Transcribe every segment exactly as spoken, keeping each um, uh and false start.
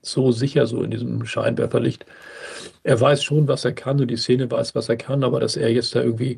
so sicher, so in diesem Scheinwerferlicht. Er weiß schon, was er kann und die Szene weiß, was er kann, aber dass er jetzt da irgendwie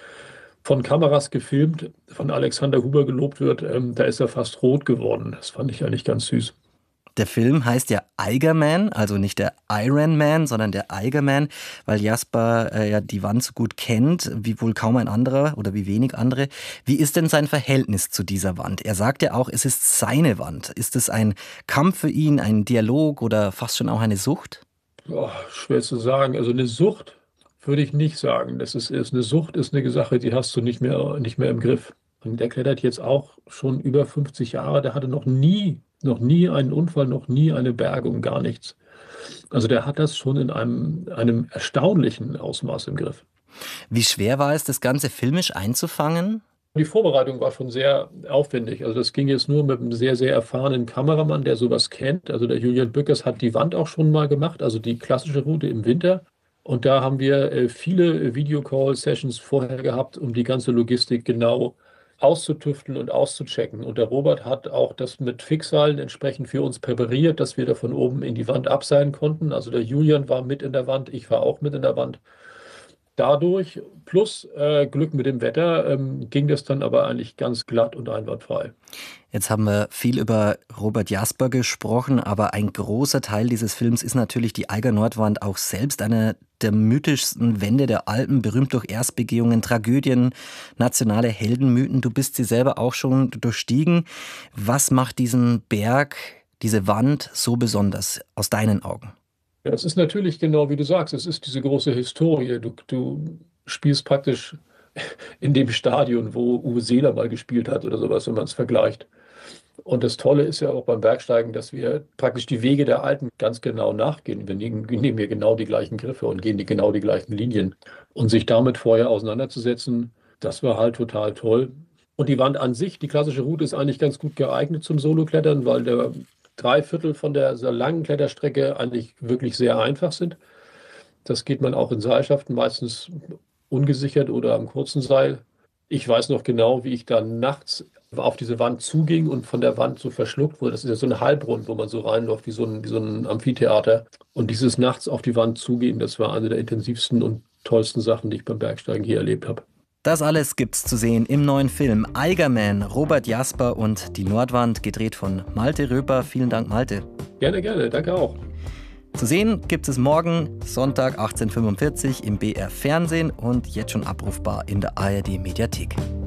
von Kameras gefilmt, von Alexander Huber gelobt wird, ähm, da ist er fast rot geworden. Das fand ich eigentlich ganz süß. Der Film heißt ja Eigerman, also nicht der Iron Man, sondern der Eigerman, weil Jasper äh, ja die Wand so gut kennt, wie wohl kaum ein anderer oder wie wenig andere. Wie ist denn sein Verhältnis zu dieser Wand? Er sagt ja auch, es ist seine Wand. Ist es ein Kampf für ihn, ein Dialog oder fast schon auch eine Sucht? Boah, schwer zu sagen. Also eine Sucht würde ich nicht sagen. Das ist, ist eine Sucht ist eine Sache, die hast du nicht mehr, nicht mehr im Griff. Und der klettert jetzt auch schon über fünfzig Jahre. Der hatte noch nie, noch nie einen Unfall, noch nie eine Bergung, gar nichts. Also der hat das schon in einem, einem erstaunlichen Ausmaß im Griff. Wie schwer war es, das Ganze filmisch einzufangen? Die Vorbereitung war schon sehr aufwendig. Also das ging jetzt nur mit einem sehr, sehr erfahrenen Kameramann, der sowas kennt. Also der Julian Bückers hat die Wand auch schon mal gemacht, also die klassische Route im Winter. Und da haben wir äh, viele Videocall-Sessions vorher gehabt, um die ganze Logistik genau auszutüfteln und auszuchecken. Und der Robert hat auch das mit Fixseilen entsprechend für uns präpariert, dass wir da von oben in die Wand abseilen konnten. Also der Julian war mit in der Wand, ich war auch mit in der Wand. Dadurch plus äh, Glück mit dem Wetter ähm, ging das dann aber eigentlich ganz glatt und einwandfrei. Jetzt haben wir viel über Robert Jasper gesprochen, aber ein großer Teil dieses Films ist natürlich die Eiger Nordwand auch selbst, eine der mythischsten Wände der Alpen, berühmt durch Erstbegehungen, Tragödien, nationale Heldenmythen. Du bist sie selber auch schon durchstiegen. Was macht diesen Berg, diese Wand so besonders aus deinen Augen? Ja, es ist natürlich genau wie du sagst, es ist diese große Historie. Du, du spielst praktisch in dem Stadion, wo Uwe Seeler mal gespielt hat oder sowas, wenn man es vergleicht. Und das Tolle ist ja auch beim Bergsteigen, dass wir praktisch die Wege der Alten ganz genau nachgehen. Wir nehmen, wir nehmen hier genau die gleichen Griffe und gehen die genau die gleichen Linien. Und sich damit vorher auseinanderzusetzen, das war halt total toll. Und die Wand an sich, die klassische Route, ist eigentlich ganz gut geeignet zum Soloklettern, weil der drei Viertel von der sehr langen Kletterstrecke eigentlich wirklich sehr einfach sind. Das geht man auch in Seilschaften, meistens ungesichert oder am kurzen Seil. Ich weiß noch genau, wie ich dann nachts auf diese Wand zuging und von der Wand so verschluckt wurde. Das ist ja so ein Halbrund, wo man so reinläuft, wie so ein, wie so ein Amphitheater. Und dieses nachts auf die Wand zugehen, das war eine der intensivsten und tollsten Sachen, die ich beim Bergsteigen hier erlebt habe. Das alles gibt's zu sehen im neuen Film Eigerman, Robert Jasper und die Nordwand, gedreht von Malte Röper. Vielen Dank, Malte. Gerne, gerne. Danke auch. Zu sehen gibt es morgen, Sonntag achtzehn Uhr fünfundvierzig im B R Fernsehen und jetzt schon abrufbar in der A R D Mediathek.